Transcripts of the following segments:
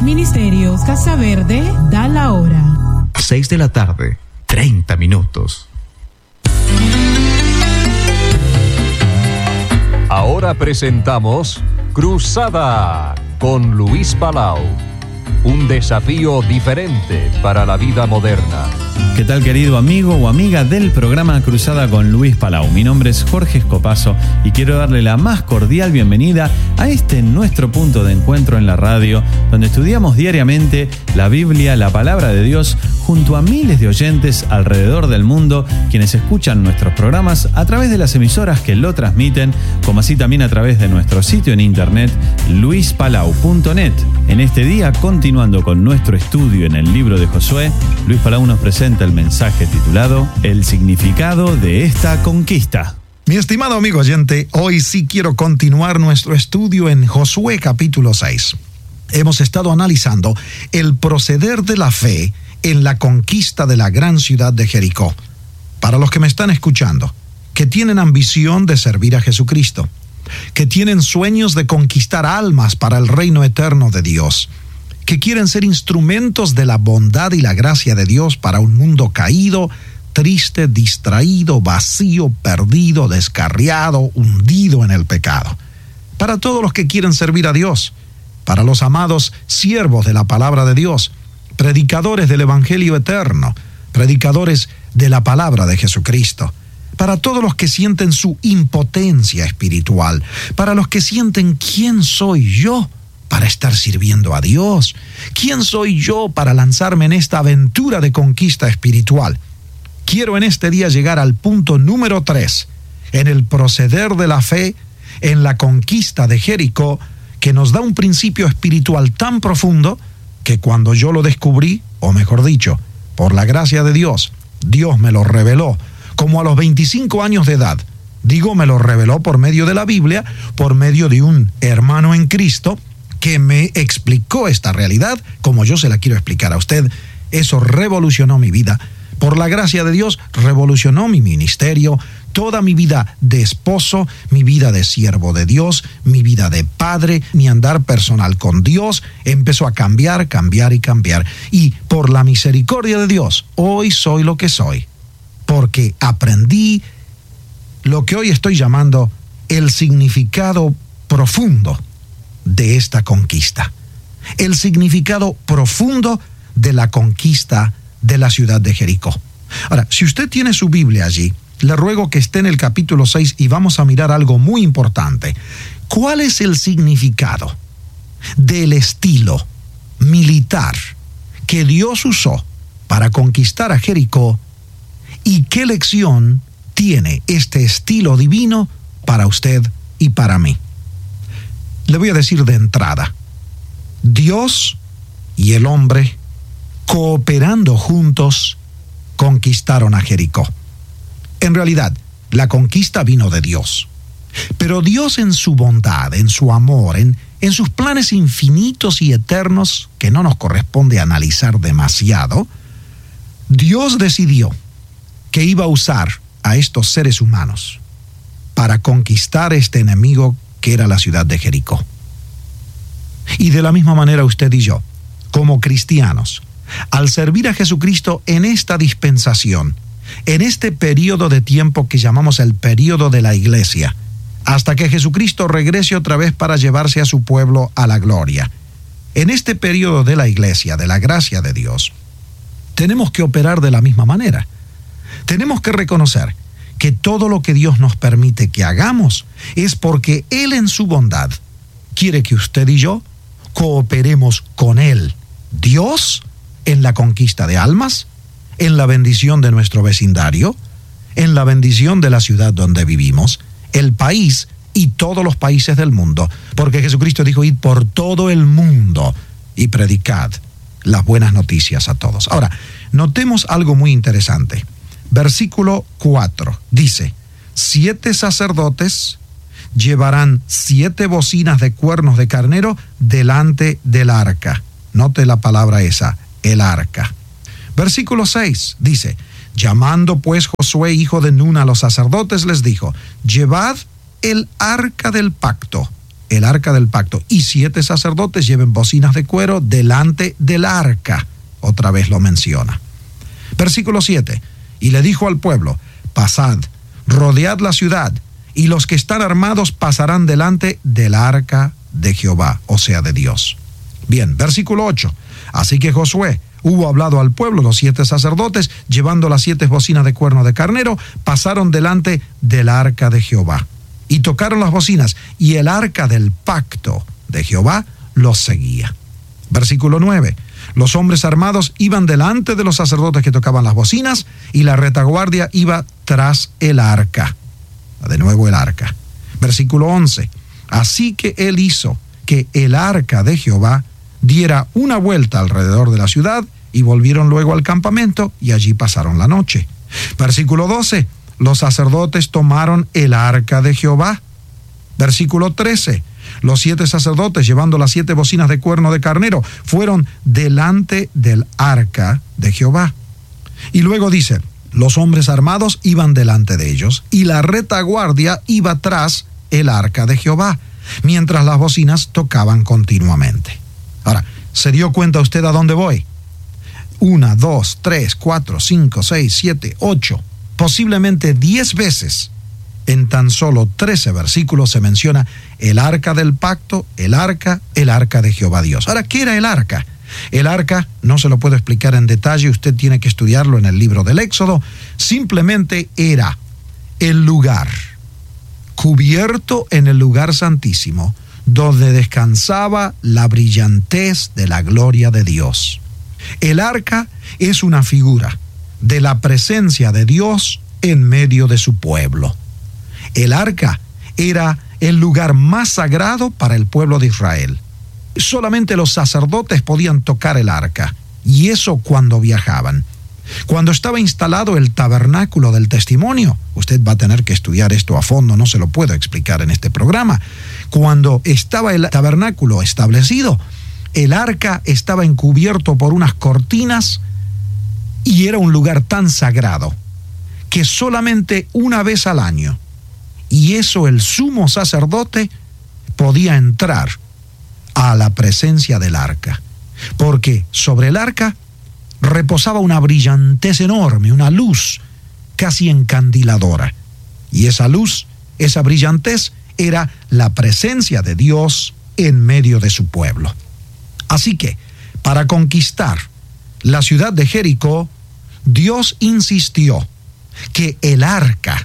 Ministerios Casa Verde da la hora. 6:30 p.m. Ahora presentamos Cruzada con Luis Palau. Un desafío diferente para la vida moderna. ¿Qué tal, querido amigo o amiga del programa Cruzada con Luis Palau? Mi nombre es Jorge Escopazo y quiero darle la más cordial bienvenida a nuestro punto de encuentro en la radio, donde estudiamos diariamente la Biblia, la palabra de Dios, junto a miles de oyentes alrededor del mundo, quienes escuchan nuestros programas a través de las emisoras que lo transmiten, como así también a través de nuestro sitio en internet, luispalau.net. En este día, continuando con nuestro estudio en el libro de Josué, Luis Palau nos presenta el mensaje titulado El significado de esta conquista. Mi estimado amigo oyente, hoy sí quiero continuar nuestro estudio en Josué capítulo 6. Hemos estado analizando el proceder de la fe en la conquista de la gran ciudad de Jericó. Para los que me están escuchando, que tienen ambición de servir a Jesucristo, que tienen sueños de conquistar almas para el reino eterno de Dios, que quieren ser instrumentos de la bondad y la gracia de Dios para un mundo caído, triste, distraído, vacío, perdido, descarriado, hundido en el pecado. Para todos los que quieren servir a Dios, para los amados siervos de la palabra de Dios, predicadores del Evangelio eterno, predicadores de la palabra de Jesucristo, para todos los que sienten su impotencia espiritual, para los que sienten ¿quién soy yo para estar sirviendo a Dios? ¿Quién soy yo para lanzarme en esta aventura de conquista espiritual? Quiero en este día llegar al punto número 3, en el proceder de la fe, en la conquista de Jericó, que nos da un principio espiritual tan profundo que cuando yo lo descubrí, o mejor dicho, por la gracia de Dios, Dios me lo reveló, como a los 25 años de edad. Digo, me lo reveló por medio de la Biblia, por medio de un hermano en Cristo, que me explicó esta realidad como yo se la quiero explicar a usted. Eso revolucionó mi vida. Por la gracia de Dios, revolucionó mi ministerio, toda mi vida de esposo, mi vida de siervo de Dios, mi vida de padre, mi andar personal con Dios, empezó a cambiar. Y por la misericordia de Dios, hoy soy lo que soy, porque aprendí lo que hoy estoy llamando el significado profundo de esta conquista. El significado profundo de la conquista de la ciudad de Jericó. Ahora, si usted tiene su Biblia allí, le ruego que esté en el capítulo 6 y vamos a mirar algo muy importante. ¿Cuál es el significado del estilo militar que Dios usó para conquistar a Jericó y qué lección tiene este estilo divino para usted y para mí? Le voy a decir de entrada, Dios y el hombre, cooperando juntos, conquistaron a Jericó. En realidad, la conquista vino de Dios. Pero Dios en su bondad, en su amor, en sus planes infinitos y eternos, que no nos corresponde analizar demasiado, Dios decidió que iba a usar a estos seres humanos para conquistar este enemigo que era la ciudad de Jericó. Y de la misma manera usted y yo, como cristianos, al servir a Jesucristo en esta dispensación, en este periodo de tiempo que llamamos el periodo de la iglesia, hasta que Jesucristo regrese otra vez para llevarse a su pueblo a la gloria. En este periodo de la iglesia, de la gracia de Dios, tenemos que operar de la misma manera. Tenemos que reconocer que todo lo que Dios nos permite que hagamos es porque Él en su bondad quiere que usted y yo cooperemos con Él, Dios, en la conquista de almas, en la bendición de nuestro vecindario, en la bendición de la ciudad donde vivimos, el país y todos los países del mundo, porque Jesucristo dijo, id por todo el mundo y predicad las buenas noticias a todos. Ahora, notemos algo muy interesante. Versículo 4 dice, 7 sacerdotes llevarán 7 bocinas de cuernos de carnero delante del arca. Note la palabra esa, el arca. Versículo 6 dice, llamando pues Josué, hijo de Nun, a los sacerdotes, les dijo, llevad el arca del pacto el arca del pacto, y 7 sacerdotes lleven bocinas de cuero delante del arca. Otra vez lo menciona. Versículo 7. Y le dijo al pueblo: pasad, rodead la ciudad, y los que están armados pasarán delante del arca de Jehová, o sea, de Dios. Bien, versículo 8. Así que Josué hubo hablado al pueblo, los 7 sacerdotes, llevando las 7 bocinas de cuerno de carnero, pasaron delante del arca de Jehová. Y tocaron las bocinas, y el arca del pacto de Jehová los seguía. Versículo 9. Los hombres armados iban delante de los sacerdotes que tocaban las bocinas, y la retaguardia iba tras el arca. De nuevo el arca. Versículo 11. Así que él hizo que el arca de Jehová diera una vuelta alrededor de la ciudad, y volvieron luego al campamento, y allí pasaron la noche. Versículo 12. Los sacerdotes tomaron el arca de Jehová. Versículo 13. Los 7 sacerdotes, llevando las 7 bocinas de cuerno de carnero, fueron delante del arca de Jehová. Y luego dice: los hombres armados iban delante de ellos, y la retaguardia iba tras el arca de Jehová, mientras las bocinas tocaban continuamente. Ahora, ¿se dio cuenta usted a dónde voy? 1, 2, 3, 4, 5, 6, 7, 8, posiblemente 10 veces. En tan solo 13 versículos se menciona el arca del pacto, el arca de Jehová Dios. Ahora, ¿qué era el arca? El arca no se lo puedo explicar en detalle, usted tiene que estudiarlo en el libro del Éxodo. Simplemente era el lugar cubierto en el lugar santísimo, donde descansaba la brillantez de la gloria de Dios. El arca es una figura de la presencia de Dios en medio de su pueblo. El arca era el lugar más sagrado para el pueblo de Israel. Solamente los sacerdotes podían tocar el arca, y eso cuando viajaban. Cuando estaba instalado el tabernáculo del testimonio, usted va a tener que estudiar esto a fondo, no se lo puedo explicar en este programa. Cuando estaba el tabernáculo establecido, el arca estaba encubierto por unas cortinas, y era un lugar tan sagrado que solamente una vez al año, y eso el sumo sacerdote podía entrar a la presencia del arca, porque sobre el arca reposaba una brillantez enorme, una luz casi encandiladora, y esa luz, esa brillantez, era la presencia de Dios en medio de su pueblo. Así que, para conquistar la ciudad de Jericó, Dios insistió que el arca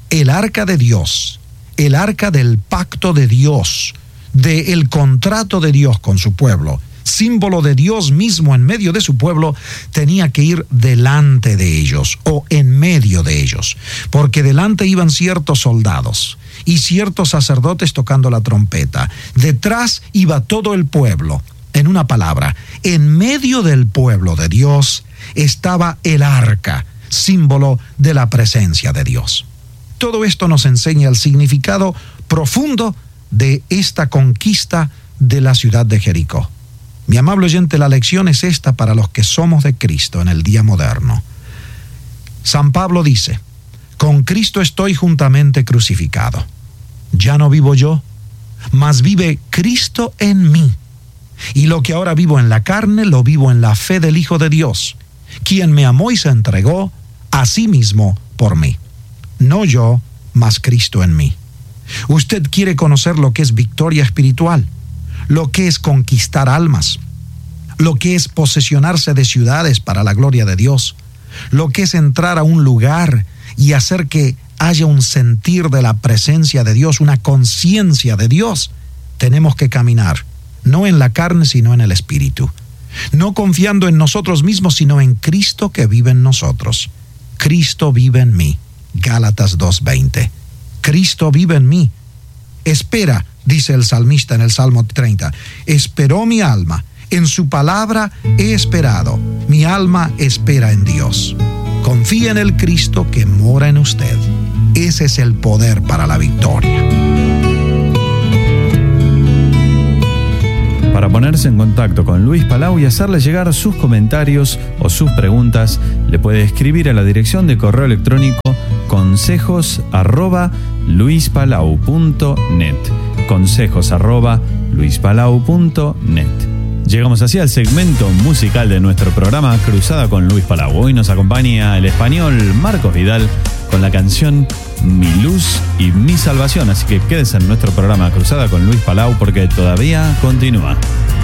de Dios, el arca del pacto de Dios, del contrato de Dios con su pueblo, símbolo de Dios mismo en medio de su pueblo, tenía que ir delante de ellos o en medio de ellos, porque delante iban ciertos soldados y ciertos sacerdotes tocando la trompeta. Detrás iba todo el pueblo. En una palabra, en medio del pueblo de Dios estaba el arca, símbolo de la presencia de Dios. Todo esto nos enseña el significado profundo de esta conquista de la ciudad de Jericó. Mi amable oyente, la lección es esta para los que somos de Cristo en el día moderno. San Pablo dice: con Cristo estoy juntamente crucificado. Ya no vivo yo, mas vive Cristo en mí. Y lo que ahora vivo en la carne, lo vivo en la fe del Hijo de Dios, quien me amó y se entregó a sí mismo por mí. No yo, mas Cristo en mí. Usted quiere conocer lo que es victoria espiritual, lo que es conquistar almas, lo que es posesionarse de ciudades para la gloria de Dios, lo que es entrar a un lugar y hacer que haya un sentir de la presencia de Dios, una conciencia de Dios. Tenemos que caminar, no en la carne, sino en el Espíritu. No confiando en nosotros mismos, sino en Cristo que vive en nosotros. Cristo vive en mí. Gálatas 2:20. Cristo vive en mí. Espera, dice el salmista en el Salmo 30. Esperó mi alma. En su palabra he esperado. Mi alma espera en Dios. Confía en el Cristo que mora en usted. Ese es el poder para la victoria. Para ponerse en contacto con Luis Palau y hacerle llegar sus comentarios o sus preguntas, le puede escribir a la dirección de correo electrónico consejos@luispalau.net. consejos@luispalau.net. Llegamos así al segmento musical de nuestro programa Cruzada con Luis Palau. Hoy nos acompaña el español Marcos Vidal con la canción Mi Luz y Mi Salvación. Así que quédense en nuestro programa Cruzada con Luis Palau porque todavía continúa.